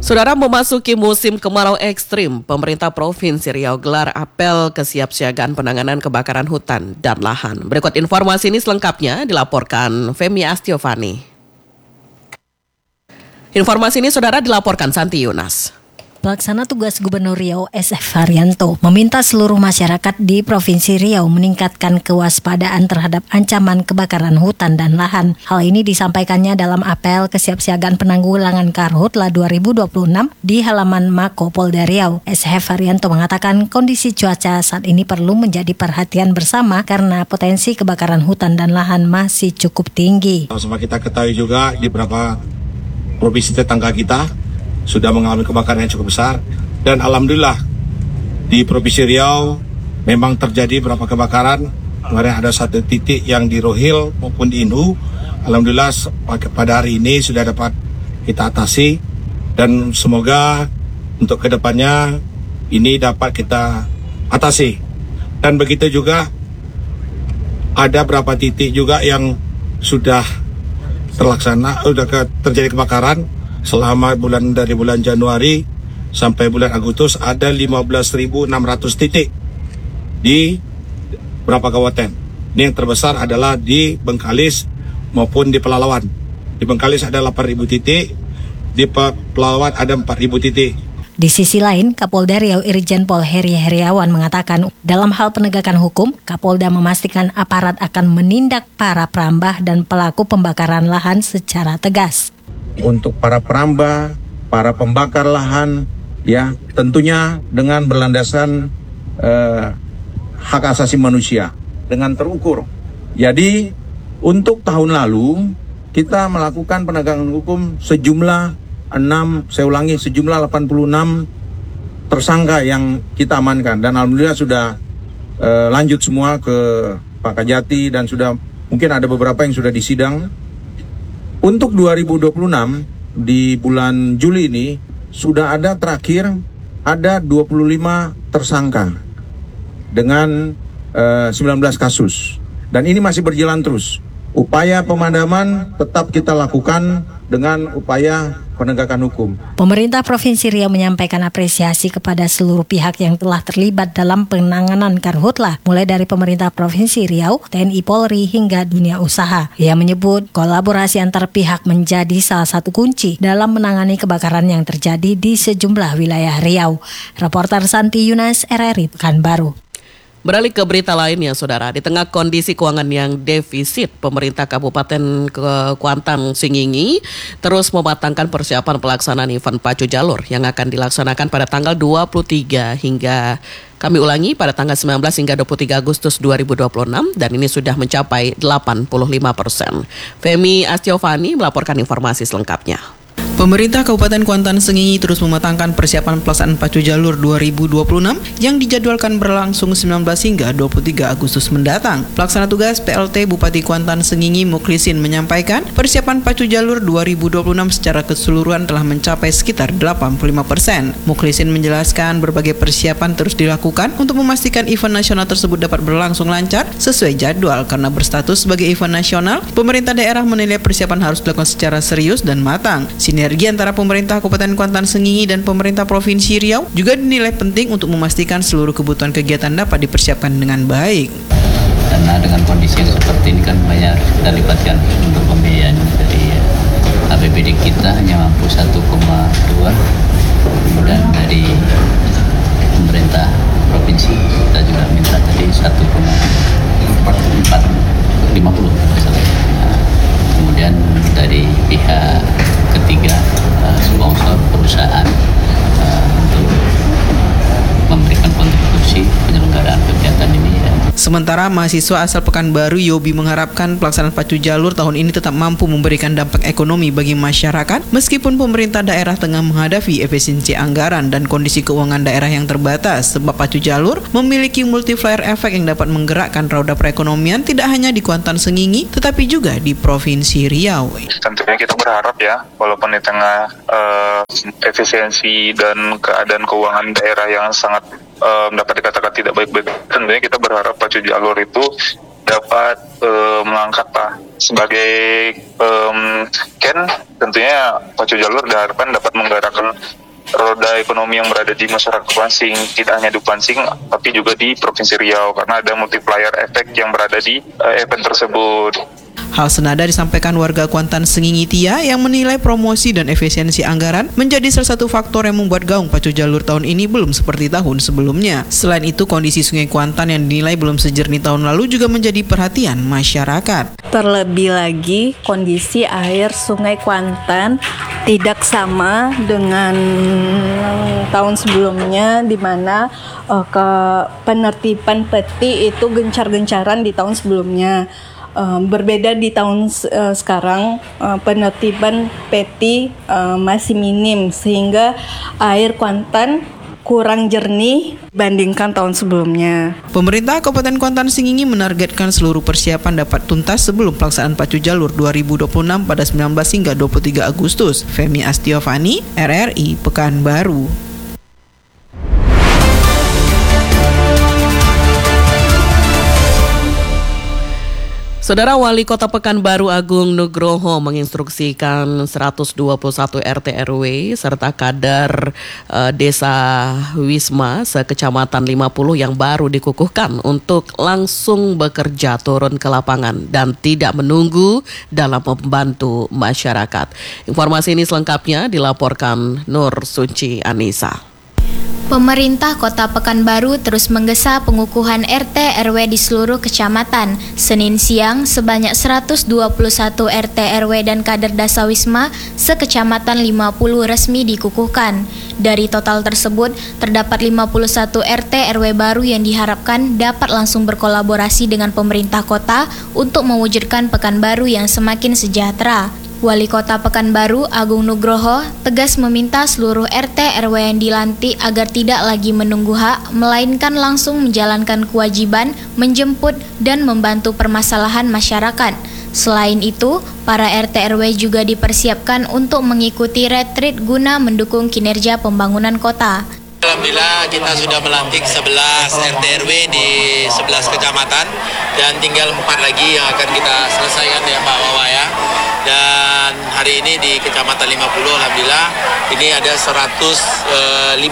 Saudara, memasuki musim kemarau ekstrim, pemerintah Provinsi Riau gelar apel kesiapsiagaan penanganan kebakaran hutan dan lahan. Berikut informasi ini selengkapnya dilaporkan Femi Astiovani. Informasi ini saudara dilaporkan Santi Yunas. Pelaksana tugas Gubernur Riau SF Haryanto meminta seluruh masyarakat di Provinsi Riau meningkatkan kewaspadaan terhadap ancaman kebakaran hutan dan lahan. Hal ini disampaikannya dalam apel kesiapsiagaan penanggulangan Karhutla 2026 di halaman Mako Polda Riau. SF Haryanto mengatakan kondisi cuaca saat ini perlu menjadi perhatian bersama karena potensi kebakaran hutan dan lahan masih cukup tinggi. Sama kita ketahui juga di beberapa provinsi tetangga kita sudah mengalami kebakaran yang cukup besar, dan alhamdulillah di Provinsi Riau memang terjadi beberapa kebakaran. Kemarin ada satu titik yang di Rohil maupun di Inhu. Alhamdulillah pada hari ini sudah dapat kita atasi, dan semoga untuk kedepannya ini dapat kita atasi. Dan begitu juga ada beberapa titik juga yang sudah terjadi kebakaran. Selama dari bulan Januari sampai bulan Agustus ada 15.600 titik di beberapa kabupaten. Ini yang terbesar adalah di Bengkalis maupun di Pelalawan. Di Bengkalis ada 8.000 titik, di Pelalawan ada 4.000 titik. Di sisi lain, Kapolda Riau Irjen Pol Heri Heriawan mengatakan dalam hal penegakan hukum, Kapolda memastikan aparat akan menindak para perambah dan pelaku pembakaran lahan secara tegas. Untuk para perambah, para pembakar lahan, ya tentunya dengan berlandaskan hak asasi manusia dengan terukur. Jadi untuk tahun lalu kita melakukan penegakan hukum sejumlah 86 tersangka yang kita amankan, dan alhamdulillah sudah lanjut semua ke Pak Kajati dan sudah mungkin ada beberapa yang sudah disidang. Untuk 2026 di bulan Juli ini sudah ada terakhir ada 25 tersangka dengan 19 kasus, dan ini masih berjalan terus. Upaya pemadaman tetap kita lakukan dengan upaya penegakan hukum. Pemerintah Provinsi Riau menyampaikan apresiasi kepada seluruh pihak yang telah terlibat dalam penanganan Karhutla, mulai dari pemerintah Provinsi Riau, TNI Polri hingga dunia usaha. Ia menyebut kolaborasi antar pihak menjadi salah satu kunci dalam menangani kebakaran yang terjadi di sejumlah wilayah Riau. Reporter Santi Yunas, RRI Pekanbaru. Beralih ke berita lainnya, saudara. Di tengah kondisi keuangan yang defisit, pemerintah Kabupaten Kuantan Sengingi terus mematangkan persiapan pelaksanaan event Pacu Jalur yang akan dilaksanakan pada tanggal 23 hingga pada tanggal 19 hingga 23 Agustus 2026, dan ini sudah mencapai 85%. Femi Astiovani melaporkan informasi selengkapnya. Pemerintah Kabupaten Kuantan Sengingi terus mematangkan persiapan pelaksanaan Pacu Jalur 2026 yang dijadwalkan berlangsung 19 hingga 23 Agustus mendatang. Pelaksana tugas PLT Bupati Kuantan Sengingi Muklisin menyampaikan persiapan Pacu Jalur 2026 secara keseluruhan telah mencapai sekitar 85%. Muklisin menjelaskan berbagai persiapan terus dilakukan untuk memastikan event nasional tersebut dapat berlangsung lancar sesuai jadwal. Karena berstatus sebagai event nasional, pemerintah daerah menilai persiapan harus dilakukan secara serius dan matang. Sinergi antara pemerintah Kabupaten Kuantan Sengingi dan pemerintah Provinsi Riau juga dinilai penting untuk memastikan seluruh kebutuhan kegiatan dapat dipersiapkan dengan baik. Karena dengan kondisi yang seperti ini kan banyak kita libatkan untuk pembiayaan dari APBD kita hanya mampu 1,2, kemudian dari pemerintah provinsi kita juga minta tadi 1,450. Kemudian dari pihak ketiga, sponsor perusahaan untuk memberikan kontribusi penyelenggaraan kegiatan ini. Sementara mahasiswa asal Pekanbaru Yobi mengharapkan pelaksanaan Pacu Jalur tahun ini tetap mampu memberikan dampak ekonomi bagi masyarakat meskipun pemerintah daerah tengah menghadapi efisiensi anggaran dan kondisi keuangan daerah yang terbatas, sebab Pacu Jalur memiliki multiplier efek yang dapat menggerakkan roda perekonomian tidak hanya di Kuantan Sengingi tetapi juga di Provinsi Riau. Tentunya kita berharap ya, walaupun di tengah efisiensi dan keadaan keuangan daerah yang sangat dapat dikatakan tidak baik-baik, tentunya kita berharap Pacu Jalur itu dapat mengangkat sebagai tentunya Pacu Jalur diharapkan dapat menggerakkan menggerakkan roda ekonomi yang berada di masyarakat Kuansing, tidak hanya di Kuansing tapi juga di Provinsi Riau, karena ada multiplier efek yang berada di event tersebut. Hal senada disampaikan warga Kuantan Sengingi Tia yang menilai promosi dan efisiensi anggaran menjadi salah satu faktor yang membuat gaung pacu jalur tahun ini belum seperti tahun sebelumnya. Selain itu, kondisi Sungai Kuantan yang dinilai belum sejernih tahun lalu juga menjadi perhatian masyarakat. Terlebih lagi, kondisi air Sungai Kuantan tidak sama dengan tahun sebelumnya, di mana penertiban peti itu gencar-gencaran di tahun sebelumnya. Berbeda di tahun sekarang, penertiban peti masih minim, sehingga air Kuantan kurang jernih bandingkan tahun sebelumnya. Pemerintah Kabupaten Kuantan Sengingi menargetkan seluruh persiapan dapat tuntas sebelum pelaksanaan pacu jalur 2026 pada 19 hingga 23 Agustus. Femi Astiovani, RRI Pekanbaru. Saudara Wali Kota Pekanbaru Agung Nugroho menginstruksikan 121 RT RW serta kader Desa Wisma sekecamatan 50 yang baru dikukuhkan untuk langsung bekerja turun ke lapangan dan tidak menunggu dalam membantu masyarakat. Informasi ini selengkapnya dilaporkan Nur Suci Anissa. Pemerintah Kota Pekanbaru terus menggesa pengukuhan RT RW di seluruh kecamatan. Senin siang, sebanyak 121 RT RW dan kader Dasawisma sekecamatan 50 resmi dikukuhkan. Dari total tersebut, terdapat 51 RT RW baru yang diharapkan dapat langsung berkolaborasi dengan pemerintah kota untuk mewujudkan Pekanbaru yang semakin sejahtera. Wali Kota Pekanbaru Agung Nugroho tegas meminta seluruh RT RW yang dilantik agar tidak lagi menunggu hak, melainkan langsung menjalankan kewajiban menjemput dan membantu permasalahan masyarakat. Selain itu, para RT RW juga dipersiapkan untuk mengikuti retreat guna mendukung kinerja pembangunan kota. Alhamdulillah kita sudah melantik 11 RT RW di 11 kecamatan dan tinggal 4 lagi yang akan kita selesaikan ya Pak Wawa ya. Dan hari ini di Kecamatan 50 Alhamdulillah ini ada 121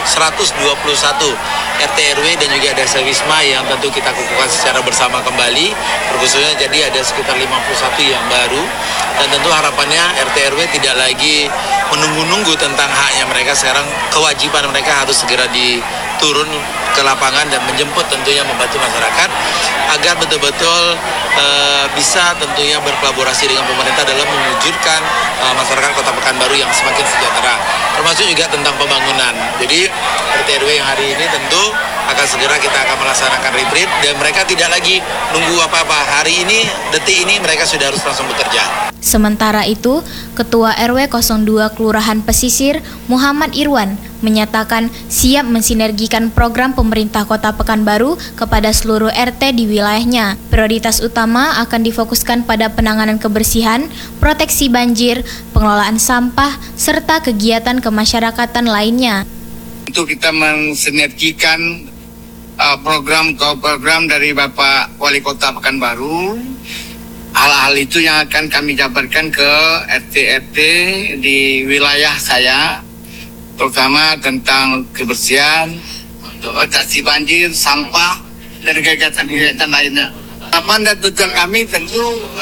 RT RW dan juga ada Wisma yang tentu kita kukuhkan secara bersama kembali. Khususnya jadi ada sekitar 51 yang baru dan tentu harapannya RT RW tidak lagi menunggu-nunggu tentang haknya mereka. Sekarang kewajiban mereka harus segera diturun ke lapangan dan menjemput tentunya membantu masyarakat agar betul-betul bisa tentunya berkolaborasi dengan pemerintah dalam mewujudkan masyarakat Kota Pekanbaru yang semakin sejahtera, termasuk juga tentang pembangunan. Jadi RT RW yang hari ini tentu akan segera kita akan melaksanakan retreat dan mereka tidak lagi nunggu apa-apa. Hari ini, detik ini mereka sudah harus langsung bekerja. Sementara itu, Ketua RW 02 Kelurahan Pesisir, Muhammad Irwan, menyatakan siap mensinergikan program pemerintah Kota Pekanbaru kepada seluruh RT di wilayahnya. Prioritas utama akan difokuskan pada penanganan kebersihan, proteksi banjir, pengelolaan sampah, serta kegiatan kemasyarakatan lainnya. Untuk kita mensinergikan program dari Bapak Wali Kota Pekanbaru, hal-hal itu yang akan kami jabarkan ke RT-RT di wilayah saya, terutama tentang kebersihan, atasi banjir, sampah, dan kegiatan-kegiatan lainnya. Harapan dan tujuan kami tentu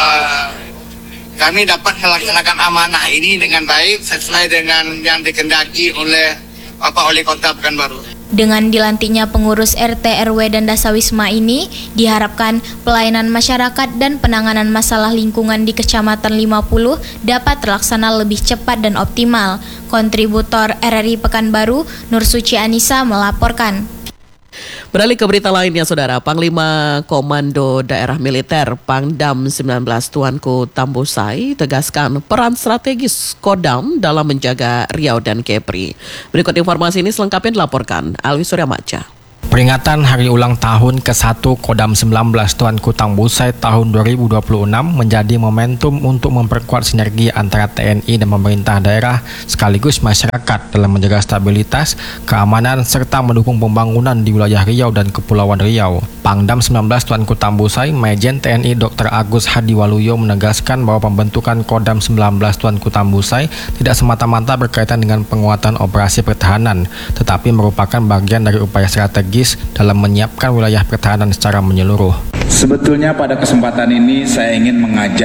kami dapat melaksanakan amanah ini dengan baik sesuai dengan yang dikehendaki oleh Bapak Wali Kota Pekanbaru. Dengan dilantiknya pengurus RT RW dan Dasawisma ini, diharapkan pelayanan masyarakat dan penanganan masalah lingkungan di Kecamatan 50 dapat terlaksana lebih cepat dan optimal. Kontributor RRI Pekanbaru, Nur Suci Anissa melaporkan. Beralih ke berita lainnya, Saudara. Panglima Komando Daerah Militer Pangdam 19 Tuanku Tambusai tegaskan peran strategis Kodam dalam menjaga Riau dan Kepri. Berikut informasi ini selengkapnya dilaporkan Alwi Suryamaca. Peringatan hari ulang tahun ke-1 Kodam 19 Tuanku Tambusai tahun 2026 menjadi momentum untuk memperkuat sinergi antara TNI dan pemerintah daerah sekaligus masyarakat dalam menjaga stabilitas, keamanan serta mendukung pembangunan di wilayah Riau dan Kepulauan Riau. Pangdam 19 Tuanku Tambusai, Majen TNI Dr. Agus Hadiwaluyo menegaskan bahwa pembentukan Kodam 19 Tuanku Tambusai tidak semata-mata berkaitan dengan penguatan operasi pertahanan, tetapi merupakan bagian dari upaya strategis dalam menyiapkan wilayah pertahanan secara menyeluruh. Sebetulnya pada kesempatan ini saya ingin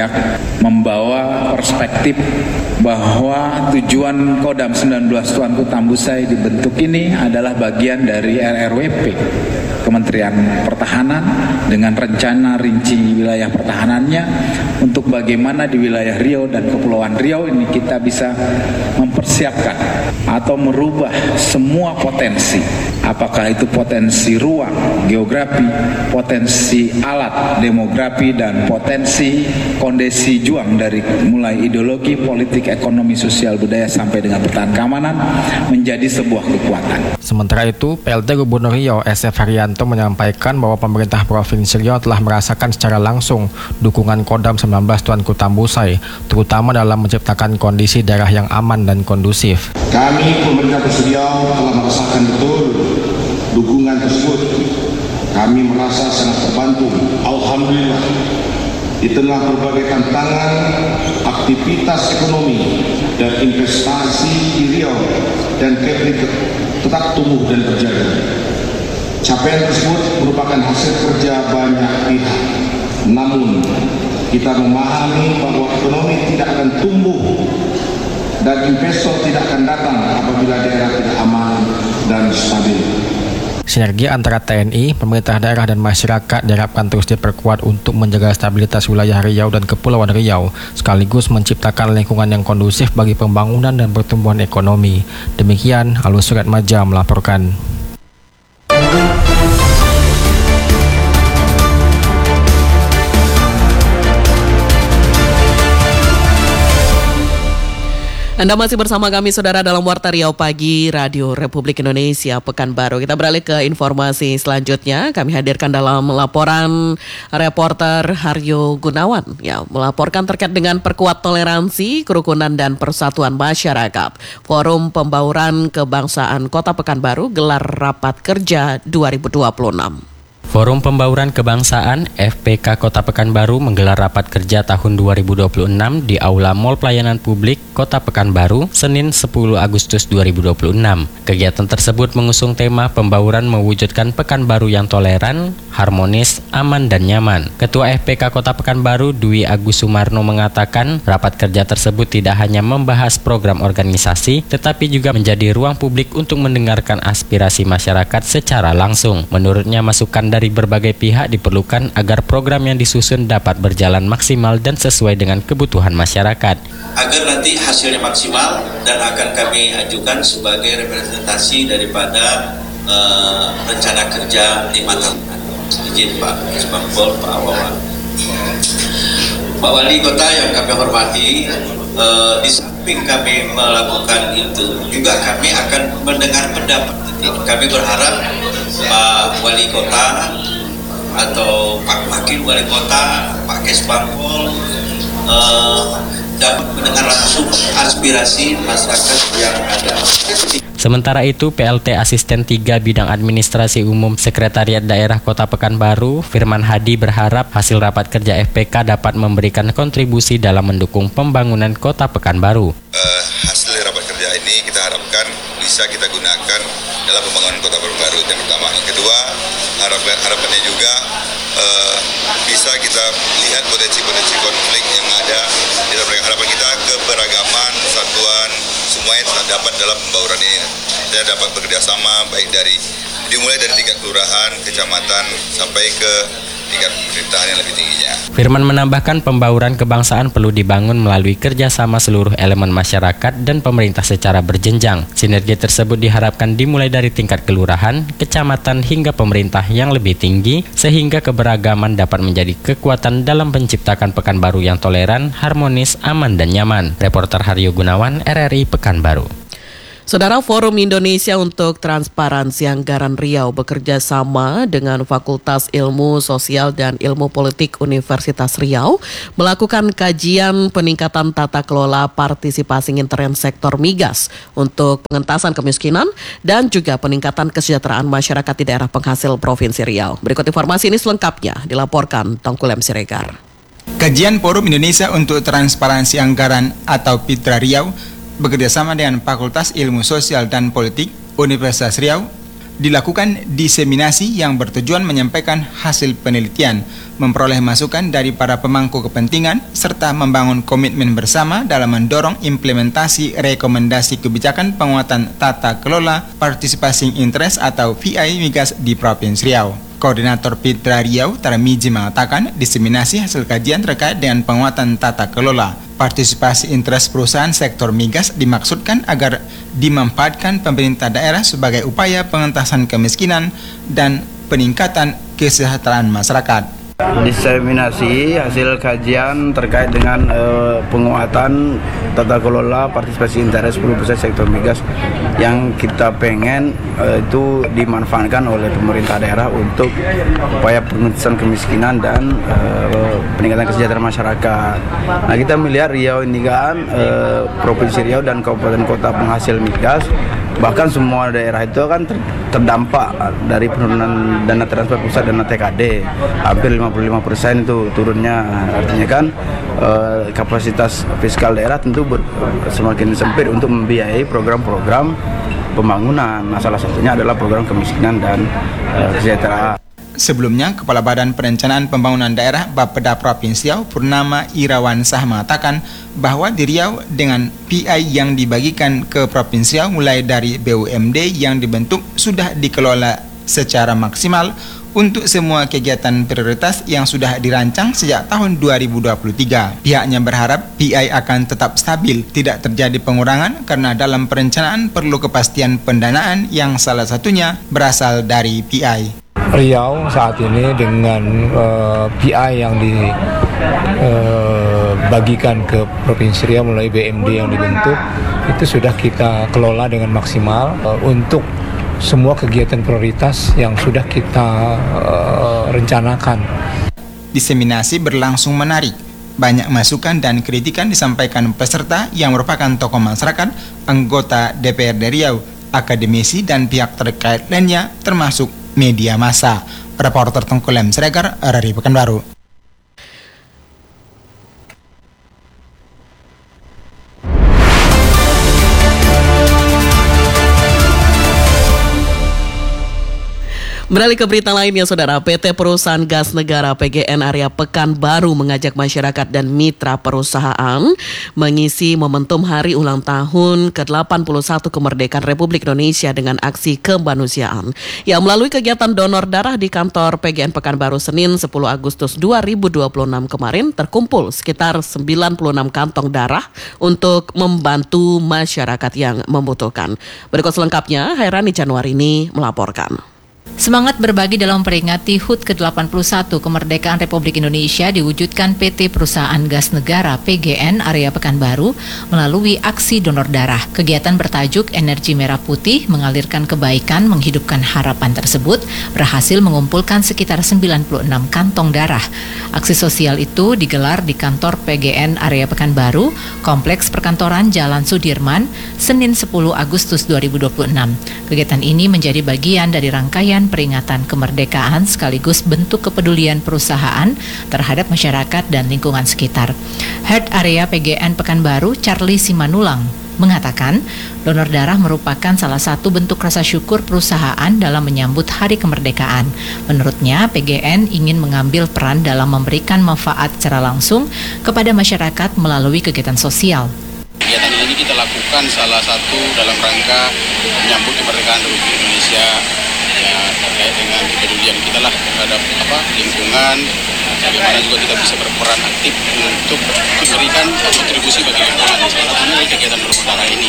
membawa perspektif bahwa tujuan Kodam 19 Tuanku Tambusai dibentuk ini adalah bagian dari RRWP Kementerian Pertahanan dengan rencana rinci wilayah pertahanannya untuk bagaimana di wilayah Riau dan Kepulauan Riau ini kita bisa mempersiapkan atau merubah semua potensi, apakah itu potensi ruang, geografi, potensi alat, demografi, dan potensi kondisi juang dari mulai ideologi, politik, ekonomi, sosial, budaya sampai dengan pertahanan keamanan menjadi sebuah kekuatan. Sementara itu, PLT Gubernur Riau SF Haryanto menyampaikan bahwa pemerintah Provinsi Riau telah merasakan secara langsung dukungan Kodam 19 Tuanku Tambusai, terutama dalam menciptakan kondisi daerah yang aman dan kondusif. Kami pemerintah Provinsi Riau telah merasakan betul dukungan tersebut. Kami merasa sangat terbantu, alhamdulillah. Di tengah berbagai tantangan, aktivitas ekonomi dan investasi di Riau dan Kepri tetap tumbuh dan terjaga. Capaian tersebut merupakan hasil kerja banyak pihak. Namun, kita memahami bahwa ekonomi tidak akan tumbuh dan investor tidak akan datang apabila daerah tidak aman dan stabil. Sinergi antara TNI, pemerintah daerah dan masyarakat diharapkan terus diperkuat untuk menjaga stabilitas wilayah Riau dan Kepulauan Riau, sekaligus menciptakan lingkungan yang kondusif bagi pembangunan dan pertumbuhan ekonomi. Demikian, Alus Surat Maja melaporkan. Anda masih bersama kami, saudara, dalam Warta Riau Pagi Radio Republik Indonesia Pekanbaru. Kita beralih ke informasi selanjutnya. Kami hadirkan dalam laporan reporter Haryo Gunawan, melaporkan terkait dengan perkuat toleransi, kerukunan dan persatuan masyarakat. Forum Pembauran Kebangsaan Kota Pekanbaru gelar rapat kerja 2026. Forum Pembauran Kebangsaan FPK Kota Pekanbaru menggelar rapat kerja tahun 2026 di Aula Mall Pelayanan Publik Kota Pekanbaru, Senin 10 Agustus 2026. Kegiatan tersebut mengusung tema pembauran mewujudkan Pekanbaru yang toleran, harmonis, aman, dan nyaman. Ketua FPK Kota Pekanbaru, Dwi Agus Sumarno, mengatakan rapat kerja tersebut tidak hanya membahas program organisasi, tetapi juga menjadi ruang publik untuk mendengarkan aspirasi masyarakat secara langsung. Menurutnya, masukan dari berbagai pihak diperlukan agar program yang disusun dapat berjalan maksimal dan sesuai dengan kebutuhan masyarakat. Agar nanti hasilnya maksimal dan akan kami ajukan sebagai representasi daripada rencana kerja 5 tahun. Izin Pak Kesbangpol, Pak Wawan. Pak Wali Kota yang kami hormati, di samping kami melakukan itu, juga kami akan mendengar pendapat. Kami berharap Pak Wali Kota atau Pak Wakil Wali Kota, Pak Kesbangpol dapat mendengar langsung aspirasi masyarakat yang ada. Sementara itu, PLT Asisten 3 Bidang Administrasi Umum Sekretariat Daerah Kota Pekanbaru, Firman Hadi, berharap hasil rapat kerja FPK dapat memberikan kontribusi dalam mendukung pembangunan Kota Pekanbaru. Hasil rapat kerja ini kita harapkan bisa kita gunakan dalam pembangunan Kota Pekanbaru, yang pertama. Yang kedua, harapannya juga bisa kita lihat potensi-potensi konflik yang ada di dalam harapan kita, keberagaman, kesatuan, semuanya dapat dalam pembauran ini. Saya dapat bekerjasama baik dimulai dari tingkat kelurahan, kecamatan sampai ke tingkat pemerintahan yang lebih tingginya. Firman menambahkan pembauran kebangsaan perlu dibangun melalui kerjasama seluruh elemen masyarakat dan pemerintah secara berjenjang. Sinergi tersebut diharapkan dimulai dari tingkat kelurahan, kecamatan hingga pemerintah yang lebih tinggi, sehingga keberagaman dapat menjadi kekuatan dalam menciptakan Pekanbaru yang toleran, harmonis, aman, dan nyaman. Reporter Haryo Gunawan, RRI Pekanbaru. Saudara, Forum Indonesia untuk Transparansi Anggaran Riau bekerja sama dengan Fakultas Ilmu Sosial dan Ilmu Politik Universitas Riau melakukan kajian peningkatan tata kelola partisipasi intern sektor migas untuk pengentasan kemiskinan dan juga peningkatan kesejahteraan masyarakat di daerah penghasil Provinsi Riau. Berikut informasi ini selengkapnya dilaporkan Tongkulem Siregar. Kajian Forum Indonesia untuk Transparansi Anggaran atau PITRA Riau bekerjasama dengan Fakultas Ilmu Sosial dan Politik Universitas Riau dilakukan diseminasi yang bertujuan menyampaikan hasil penelitian, memperoleh masukan dari para pemangku kepentingan, serta membangun komitmen bersama dalam mendorong implementasi rekomendasi kebijakan penguatan tata kelola participation interest atau VI migas di Provinsi Riau. Koordinator PITRA Riau, Tarmiji, mengatakan diseminasi hasil kajian terkait dengan penguatan tata kelola partisipasi interest perusahaan sektor migas dimaksudkan agar dimanfaatkan pemerintah daerah sebagai upaya pengentasan kemiskinan dan peningkatan kesejahteraan masyarakat. Diseminasi hasil kajian terkait dengan penguatan tata kelola partisipasi interest 10% sektor migas yang kita pengen itu dimanfaatkan oleh pemerintah daerah untuk upaya pengentasan kemiskinan dan peningkatan kesejahteraan masyarakat. Nah, kita melihat Riau ini kan Provinsi Riau dan kabupaten kota penghasil migas, bahkan semua daerah itu kan terdampak dari penurunan dana transfer pusat dan TKD. Hampir 55% itu turunnya, artinya kan kapasitas fiskal daerah tentu semakin sempit untuk membiayai program-program pembangunan. Nah, salah satunya adalah program kemiskinan dan kesejahteraan. Sebelumnya, Kepala Badan Perencanaan Pembangunan Daerah Bapeda Provinsi Riau, Purnama Irawansah, mengatakan bahwa di Riau dengan PI yang dibagikan ke Provinsi Riau mulai dari BUMD yang dibentuk sudah dikelola secara maksimal untuk semua kegiatan prioritas yang sudah dirancang sejak tahun 2023. Pihaknya berharap PI akan tetap stabil, tidak terjadi pengurangan karena dalam perencanaan perlu kepastian pendanaan yang salah satunya berasal dari PI. Riau saat ini dengan PI yang dibagikan ke Provinsi Riau melalui BMD yang dibentuk, itu sudah kita kelola dengan maksimal untuk semua kegiatan prioritas yang sudah kita rencanakan. Diseminasi berlangsung menarik. Banyak masukan dan kritikan disampaikan peserta yang merupakan tokoh masyarakat, anggota DPRD Riau, akademisi, dan pihak terkait lainnya termasuk media massa. Reporter Tongkulem Siregar, RRI Pekanbaru. Beralih ke berita lainnya, Saudara. PT Perusahaan Gas Negara PGN Area Pekanbaru mengajak masyarakat dan mitra perusahaan mengisi momentum hari ulang tahun ke-81 kemerdekaan Republik Indonesia dengan aksi kemanusiaan. Ya, melalui kegiatan donor darah di kantor PGN Pekanbaru Senin 10 Agustus 2026 kemarin terkumpul sekitar 96 kantong darah untuk membantu masyarakat yang membutuhkan. Berikut selengkapnya, Hairani Januarini melaporkan. Semangat berbagi dalam memperingati HUT ke-81 kemerdekaan Republik Indonesia diwujudkan PT Perusahaan Gas Negara PGN Area Pekanbaru melalui aksi donor darah. Kegiatan bertajuk Energi Merah Putih Mengalirkan Kebaikan Menghidupkan Harapan tersebut berhasil mengumpulkan sekitar 96 kantong darah. Aksi sosial itu digelar di kantor PGN Area Pekanbaru, Kompleks Perkantoran Jalan Sudirman, Senin 10 Agustus 2026. Kegiatan ini menjadi bagian dari rangkaian peringatan kemerdekaan sekaligus bentuk kepedulian perusahaan terhadap masyarakat dan lingkungan sekitar. Head Area PGN Pekanbaru, Charlie Simanulang, mengatakan donor darah merupakan salah satu bentuk rasa syukur perusahaan dalam menyambut Hari Kemerdekaan. Menurutnya, PGN ingin mengambil peran dalam memberikan manfaat secara langsung kepada masyarakat melalui kegiatan sosial. Kegiatan ini kita lakukan salah satu dalam rangka menyambut kemerdekaan Republik Indonesia, ya, terkait dengan kepedulian kita lah terhadap lingkungan, bagaimana juga kita bisa berperan aktif untuk memberikan kontribusi bagi lingkungan. Salah satunya dari kegiatan donor darah ini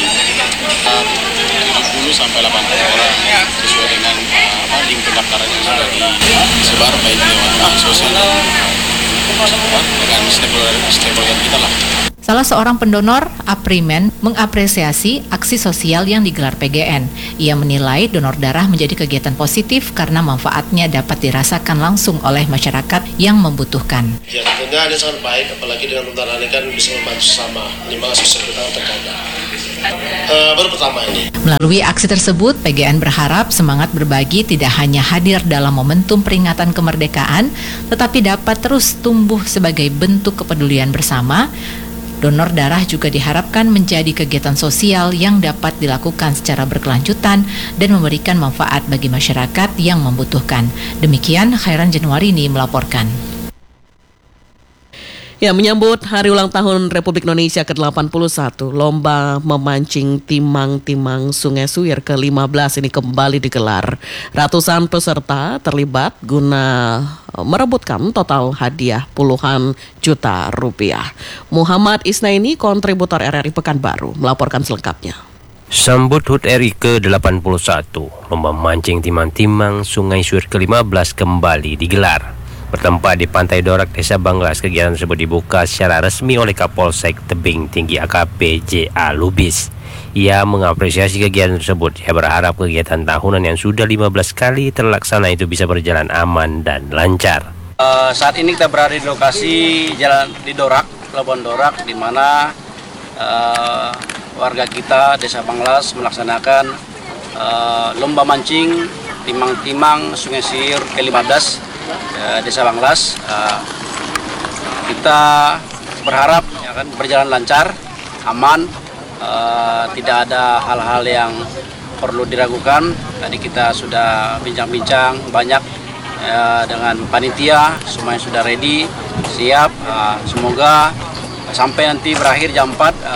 70 sampai 80 orang sesuai dengan link pendaftaran yang sudah disebar baik lewat sosial dengan stakeholder kita lah. Salah seorang pendonor, Aprimen, mengapresiasi aksi sosial yang digelar PGN. Ia menilai donor darah menjadi kegiatan positif karena manfaatnya dapat dirasakan langsung oleh masyarakat yang membutuhkan. Ya tentunya ini sangat baik, apalagi dengan donor darah ini kan bisa membantu sama minimal sosial kita terkadang. Baru pertama ini. Melalui aksi tersebut, PGN berharap semangat berbagi tidak hanya hadir dalam momentum peringatan kemerdekaan, tetapi dapat terus tumbuh sebagai bentuk kepedulian bersama. Donor darah juga diharapkan menjadi kegiatan sosial yang dapat dilakukan secara berkelanjutan dan memberikan manfaat bagi masyarakat yang membutuhkan. Demikian Khairan Januarini melaporkan. Ya, menyambut Hari Ulang Tahun Republik Indonesia ke-81, lomba memancing timang-timang Sungai Suwir ke-15 ini kembali digelar. Ratusan peserta terlibat guna merebutkan total hadiah puluhan juta rupiah. Muhammad Isnaini, kontributor RRI Pekanbaru, melaporkan selengkapnya. Sambut HUT RI ke-81, lomba memancing timang-timang Sungai Suwir ke-15 kembali digelar. Bertempat di Pantai Dorak, Desa Banglas, kegiatan tersebut dibuka secara resmi oleh Kapolsek Tebing Tinggi AKP J.A. Lubis. Ia mengapresiasi kegiatan tersebut. Ia berharap kegiatan tahunan yang sudah 15 kali terlaksana itu bisa berjalan aman dan lancar. Saat ini kita berada di lokasi jalan di Dorak, Pelabuhan Dorak, di mana warga kita Desa Banglas melaksanakan lomba mancing timang-timang Sungai Suwir ke-15 Desa Banglas. Kita berharap ya kan, berjalan lancar, aman, tidak ada hal-hal yang perlu diragukan. Tadi kita sudah bincang-bincang banyak dengan panitia, semuanya sudah ready, siap. Semoga sampai nanti berakhir jam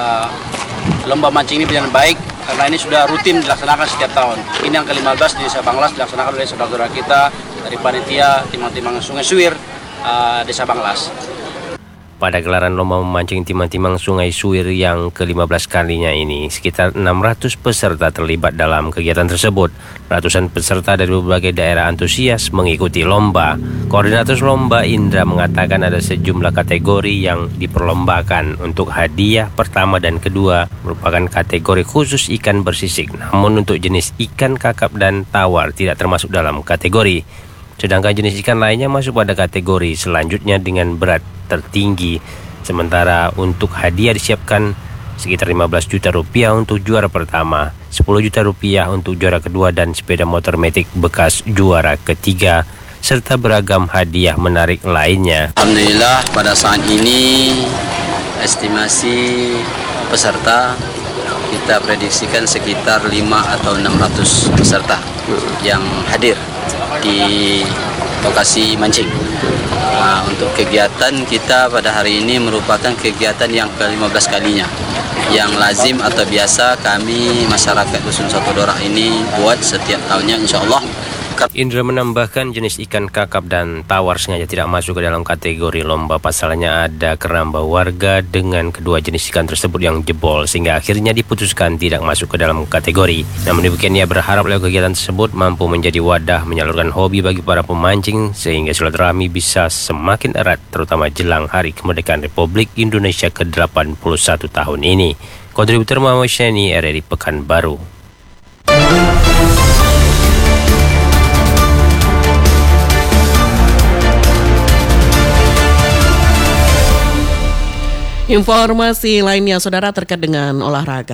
4 lomba mancing ini berjalan baik, karena ini sudah rutin dilaksanakan setiap tahun. Ini yang ke-15 di Desa Banglas dilaksanakan oleh saudara-saudara kita dari panitia timang-timang Sungai Suwir Desa Banglas. Pada gelaran lomba memancing timang-timang Sungai Suwir yang ke-15 kalinya ini, sekitar 600 peserta terlibat dalam kegiatan tersebut. Ratusan peserta dari berbagai daerah antusias mengikuti lomba. Koordinator lomba Indra mengatakan ada sejumlah kategori yang diperlombakan. Untuk hadiah pertama dan kedua merupakan kategori khusus ikan bersisik. Namun untuk jenis ikan kakap dan tawar tidak termasuk dalam kategori. Sedangkan jenis ikan lainnya masuk pada kategori selanjutnya dengan berat tertinggi. Sementara untuk hadiah disiapkan sekitar 15 juta rupiah untuk juara pertama, 10 juta rupiah untuk juara kedua dan sepeda motor metik bekas juara ketiga, serta beragam hadiah menarik lainnya. Alhamdulillah pada saat ini estimasi peserta kita prediksikan sekitar 5 atau 600 peserta yang hadir di lokasi mancing. Nah, untuk kegiatan kita pada hari ini merupakan kegiatan yang ke-15 kalinya. Yang lazim atau biasa kami masyarakat Dusun Satu Dorak ini buat setiap tahunnya, insya Allah. Indra menambahkan jenis ikan kakap dan tawar sengaja tidak masuk ke dalam kategori lomba. Pasalnya ada keramba warga dengan kedua jenis ikan tersebut yang jebol, sehingga akhirnya diputuskan tidak masuk ke dalam kategori. Namun demikian, ia berharap lewat kegiatan tersebut mampu menjadi wadah menyalurkan hobi bagi para pemancing, sehingga silaturahmi bisa semakin erat, terutama jelang Hari Kemerdekaan Republik Indonesia ke-81 tahun ini. Kontributor Muhammad Syeni, RRI Pekanbaru. Informasi lainnya, saudara, terkait dengan olahraga.